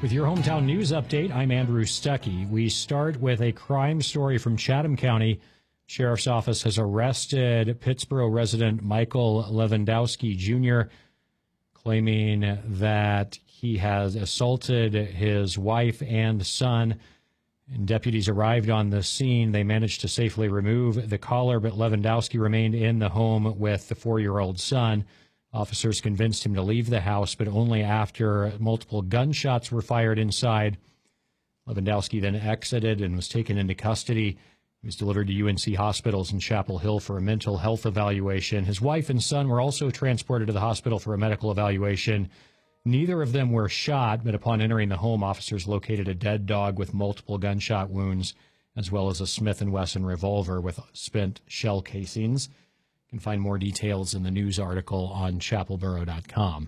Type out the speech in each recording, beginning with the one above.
With your hometown news update, I'm Andrew Stuckey. We start with a crime story from Chatham County. Sheriff's Office has arrested Pittsboro resident Michael Lewandowski Jr., claiming that he has assaulted his wife and son. And deputies arrived on the scene. They managed to safely remove the caller, but Lewandowski remained in the home with the 4-year-old son. Officers convinced him to leave the house, but only after multiple gunshots were fired inside. Lewandowski then exited and was taken into custody. He was delivered to UNC hospitals in Chapel Hill for a mental health evaluation. His wife and son were also transported to the hospital for a medical evaluation. Neither of them were shot, but upon entering the home, officers located a dead dog with multiple gunshot wounds, as well as a Smith & Wesson revolver with spent shell casings. You can find more details in the news article on chapelboro.com.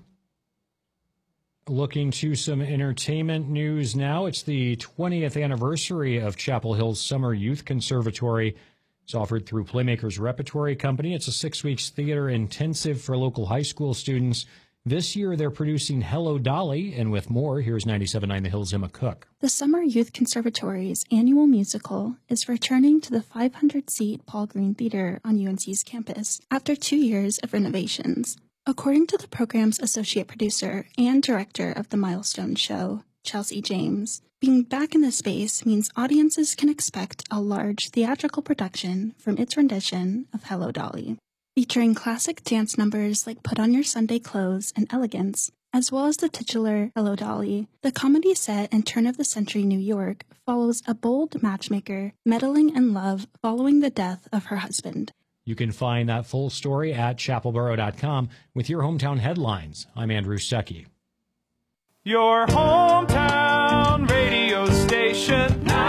Looking to some entertainment news now. It's the 20th anniversary of Chapel Hill's Summer Youth Conservatory. It's offered through Playmakers Repertory Company. It's a 6-week theater intensive for local high school students. This year, they're producing Hello, Dolly, and with more, here's 97.9 The Hill's Emma Cook. The Summer Youth Conservatory's annual musical is returning to the 500-seat Paul Green Theater on UNC's campus after 2 years of renovations. According to the program's associate producer and director of the Milestone Show, Chelsea James, being back in the space means audiences can expect a large theatrical production from its rendition of Hello, Dolly. Featuring classic dance numbers like Put On Your Sunday Clothes and Elegance, as well as the titular Hello, Dolly, the comedy set in turn-of-the-century New York follows a bold matchmaker meddling in love following the death of her husband. You can find that full story at chapelboro.com with your hometown headlines. I'm Andrew Stuckey. Your hometown radio station,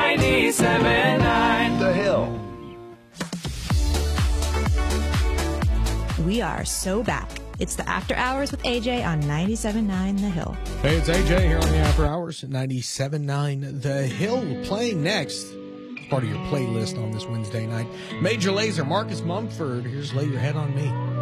97.9 The Hill. We are so back. It's the After Hours with AJ on 97.9 The Hill. Hey, it's AJ here on the After Hours at 97.9 The Hill. Playing next, part of your playlist on this Wednesday night, Major Lazer, Marcus Mumford. Here's Lay Your Head on Me.